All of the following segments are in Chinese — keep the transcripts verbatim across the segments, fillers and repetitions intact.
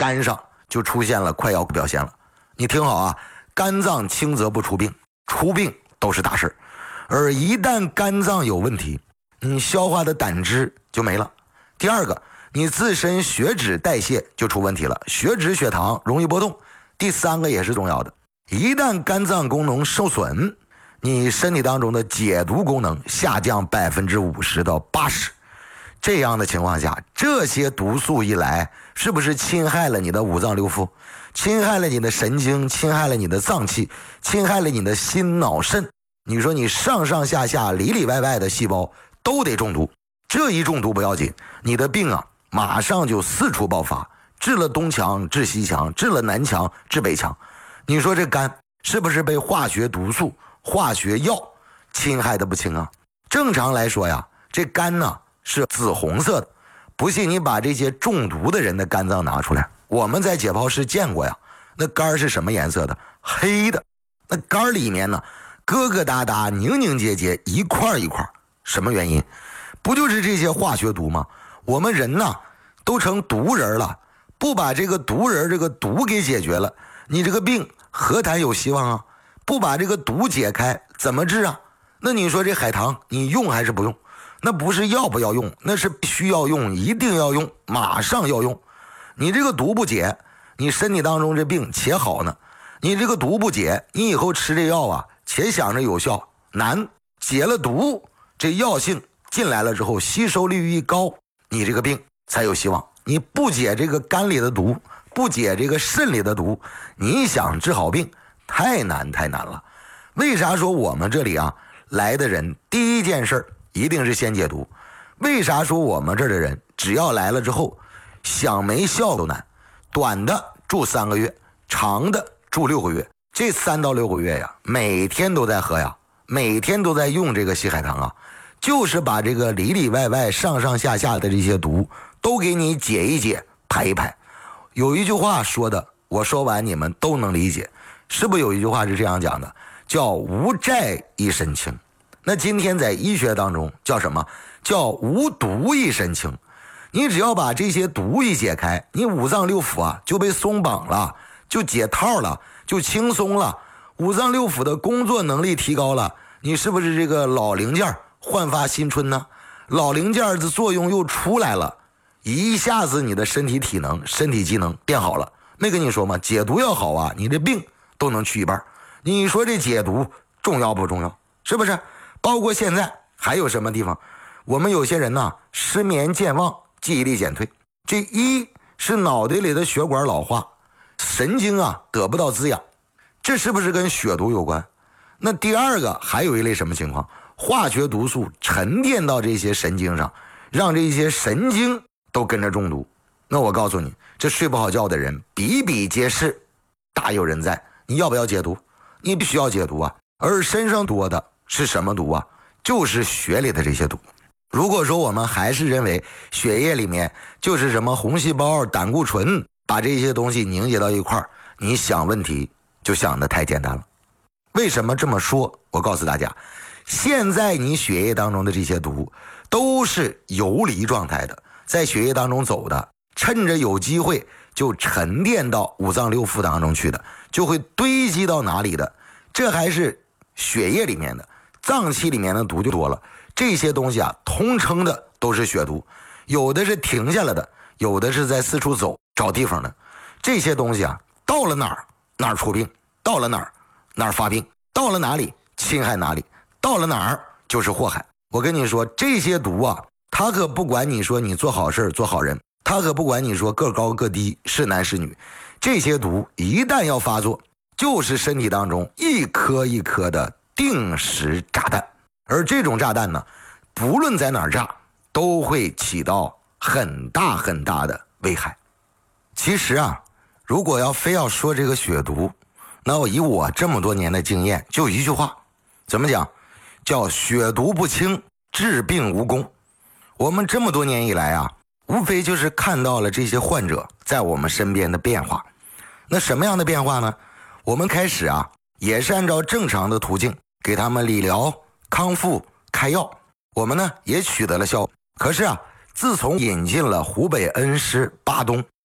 肝上就出现了快要表现了。你听好啊，肝脏轻则不出病，出病都是大事。而一旦肝脏有问题，你消化的胆汁就没了。第二个，你自身血脂代谢就出问题了，血脂血糖容易波动。第三个也是重要的，一旦肝脏功能受损，你身体当中的解毒功能下降百分之五十到八十。这样的情况下，这些毒素一来，是不是侵害了你的五脏六腑，侵害了你的神经，侵害了你的脏器，侵害了你的心脑肾？你说你上上下下里里外外的细胞都得中毒，这一中毒不要紧，你的病啊马上就四处爆发，治了东墙治西墙，治了南墙治北墙。你说这肝是不是被化学毒素、化学药侵害的不轻啊？正常来说呀，这肝呢是紫红色的，不信你把这些中毒的人的肝脏拿出来，我们在解剖室见过呀。那肝是什么颜色的？黑的。那肝里面呢疙疙瘩瘩、凝凝结结，一块一块，什么原因？不就是这些化学毒吗？我们人呢都成毒人了，不把这个毒人这个毒给解决了，你这个病何谈有希望啊？不把这个毒解开怎么治啊？那你说这海棠你用还是不用？那不是要不要用，那是必须要用，一定要用，马上要用。你这个毒不解，你身体当中这病且好呢，你这个毒不解，你以后吃这药啊且想着有效，难。解了毒，这药性进来了之后，吸收率一高，你这个病才有希望。你不解这个肝里的毒，不解这个肾里的毒，你想治好病太难太难了。为啥说我们这里啊来的人第一件事一定是先解毒？为啥说我们这儿的人只要来了之后想没效都难？短的住三个月，长的住六个月。这三到六个月呀，每天都在喝呀，每天都在用这个西海棠啊，就是把这个里里外外上上下下的这些毒都给你解一解，排一排。有一句话说的，我说完你们都能理解，是不是有一句话是这样讲的，叫无债一身轻？那今天在医学当中叫什么？叫无毒一身轻。你只要把这些毒一解开，你五脏六腑啊就被松绑了，就解套了，就轻松了，五脏六腑的工作能力提高了，你是不是这个老零件焕发新春呢？老零件的作用又出来了，一下子你的身体体能、身体机能变好了。没跟你说吗？解毒要好啊，你这病都能去一半。你说这解毒重要不重要？是不是？包括现在还有什么地方？我们有些人呢，失眠健忘，记忆力减退。这一是脑袋里的血管老化，神经啊得不到滋养，这是不是跟血毒有关？那第二个还有一类什么情况？化学毒素沉淀到这些神经上，让这些神经都跟着中毒。那我告诉你，这睡不好觉的人比比皆是，大有人在。你要不要解毒？你必须要解毒啊。而身上多的是什么毒啊？就是血里的这些毒。如果说我们还是认为血液里面就是什么红细胞、胆固醇，把这些东西凝结到一块儿，你想问题就想得太简单了。为什么这么说？我告诉大家，现在你血液当中的这些毒都是游离状态的，在血液当中走的，趁着有机会就沉淀到五脏六腑当中去的，就会堆积到哪里的，这还是血液里面的，脏器里面的毒就多了。这些东西啊，通称的都是血毒，有的是停下来的，有的是在四处走找地方的。这些东西啊，到了哪儿哪儿出病，到了哪儿哪儿发病，到了哪里侵害哪里，到了哪儿就是祸害。我跟你说，这些毒啊，他可不管你说你做好事做好人，他可不管你说个高个低是男是女，这些毒一旦要发作，就是身体当中一颗一颗的定时炸弹。而这种炸弹呢，不论在哪儿炸，都会起到很大很大的危害。其实啊，如果要非要说这个血毒，那我以我这么多年的经验，就一句话，怎么讲？叫血毒不清，治病无功。我们这么多年以来啊，无非就是看到了这些患者在我们身边的变化。那什么样的变化呢？我们开始啊，也是按照正常的途径给他们理疗、康复、开药，我们呢也取得了效果。可是啊，自从引进了湖北恩施、巴东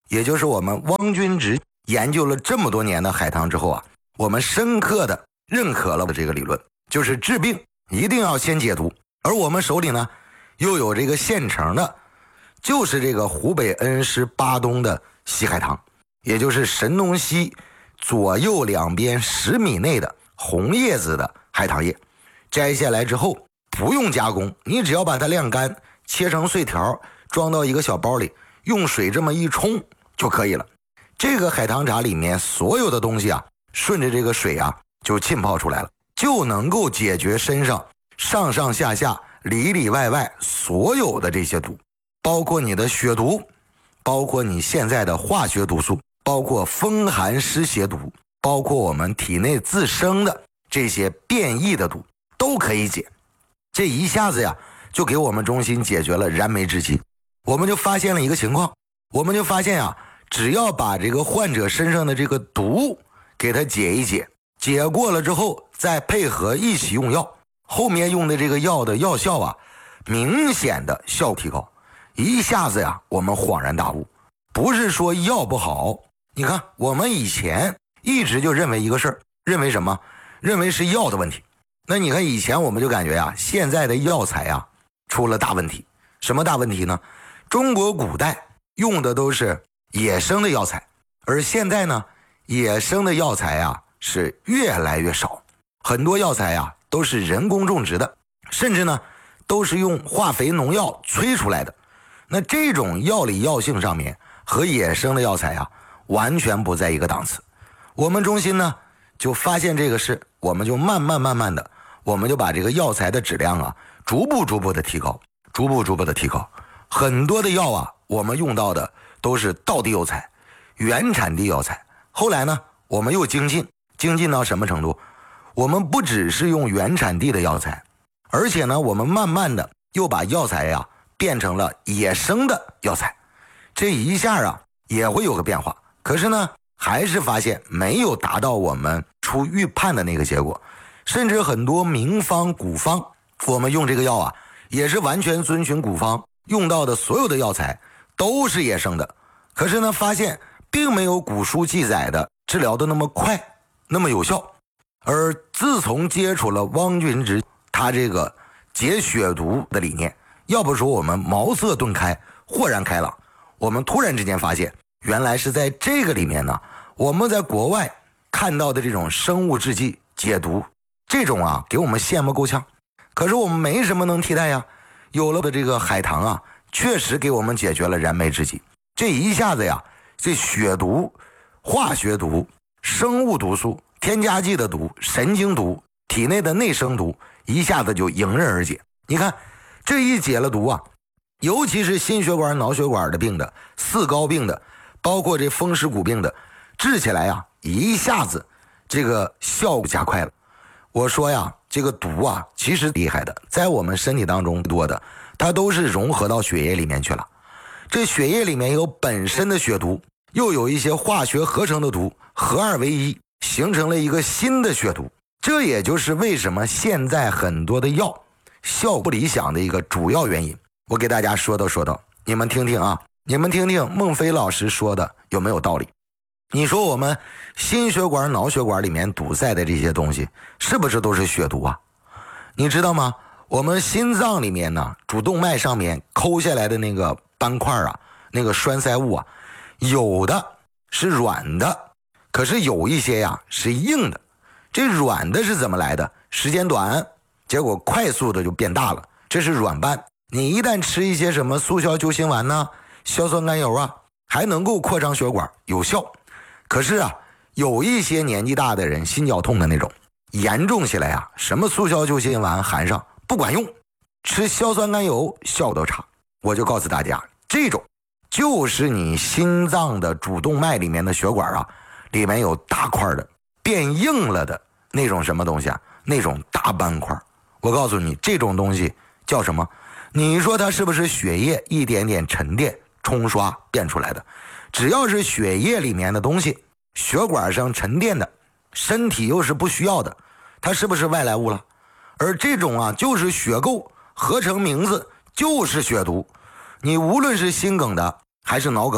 也就是我们汪君直研究了这么多年的海棠之后啊，我们深刻的认可了这个理论，就是治病一定要先解毒。而我们手里呢又有这个现成的，就是这个湖北恩施巴东的西海棠，也就是神农溪左右两边十米内的红叶子的海棠叶，摘下来之后不用加工，你只要把它晾干，切成碎条，装到一个小包里，用水这么一冲就可以了。这个海棠茶里面所有的东西啊，顺着这个水啊就浸泡出来了，就能够解决身上上上下下里里外外所有的这些毒，包括你的血毒，包括你现在的化学毒素，包括风寒湿邪毒，包括我们体内自生的这些变异的毒都可以解。这一下子呀就给我们中心解决了燃眉之急。我们就发现了一个情况，我们就发现啊，只要把这个患者身上的这个毒给他解一解，解过了之后再配合一起用药，后面用的这个药的药效啊明显的效果提高。一下子呀我们恍然大悟，不是说药不好，你看我们以前一直就认为一个事儿，认为什么？认为是药的问题。那你看以前我们就感觉啊，现在的药材啊出了大问题。什么大问题呢？中国古代用的都是野生的药材，而现在呢，野生的药材啊是越来越少，很多药材啊都是人工种植的，甚至呢都是用化肥农药催出来的。那这种药理药性上面和野生的药材啊完全不在一个档次。我们中心呢就发现这个事，我们就慢慢慢慢的，我们就把这个药材的质量啊逐步逐步的提高，逐步逐步的提高。很多的药啊我们用到的都是道地药材，原产地药材。后来呢我们又精进，精进到什么程度？我们不只是用原产地的药材，而且呢我们慢慢的又把药材呀变成了野生的药材。这一下啊也会有个变化，可是呢还是发现没有达到我们初预判的那个结果。甚至很多名方古方，我们用这个药啊也是完全遵循古方，用到的所有的药材都是野生的，可是呢发现并没有古书记载的治疗的那么快，那么有效。而自从接触了汪君直他这个解血毒的理念，要不说我们茅塞顿开，豁然开朗。我们突然之间发现，原来是在这个里面呢，我们在国外看到的这种生物制剂解毒，这种啊给我们羡慕够呛，可是我们没什么能替代呀。有了的这个海棠啊，确实给我们解决了燃眉之急。这一下子呀，这血毒、化学毒、生物毒素、添加剂的毒、神经毒、体内的内生毒，一下子就迎刃而解。你看这一解了毒啊，尤其是心血管脑血管的病的、四高病的，包括这风湿骨病的，治起来啊一下子这个效果加快了。我说呀，这个毒啊其实厉害的，在我们身体当中多的它都是融合到血液里面去了。这血液里面有本身的血毒，又有一些化学合成的毒，合二为一，形成了一个新的血毒。这也就是为什么现在很多的药效果不理想的一个主要原因。我给大家说道说道，你们听听啊，你们听听孟非老师说的有没有道理？你说我们心血管脑血管里面堵塞的这些东西是不是都是血毒啊？你知道吗？我们心脏里面呢，主动脉上面抠下来的那个斑块啊，那个栓塞物啊，有的是软的，可是有一些呀是硬的。这软的是怎么来的？时间短，结果快速的就变大了，这是软斑。你一旦吃一些什么速效救心丸呢、硝酸甘油啊，还能够扩张血管，有效。可是啊，有一些年纪大的人心绞痛的那种，严重起来啊，什么速效救心丸含上不管用，吃硝酸甘油效都差。我就告诉大家，这种就是你心脏的主动脉里面的血管啊，里面有大块的变硬了的那种什么东西啊，那种大斑块。我告诉你，这种东西叫什么？你说它是不是血液一点点沉淀冲刷变出来的？只要是血液里面的东西，血管上沉淀的，身体又是不需要的，它是不是外来物了？而这种啊就是血垢合成名字就是血毒。你无论是心梗的还是脑梗的，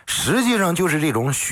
实际上就是这种